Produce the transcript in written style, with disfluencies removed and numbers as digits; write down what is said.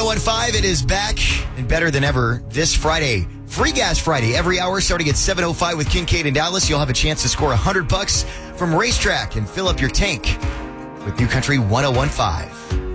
1015, it is back and better than ever this Friday. Free Gas Friday every hour starting at 7:05 with Kincaid and Dallas. You'll have a chance to score $100 from Racetrack and fill up your tank with New Country 1015.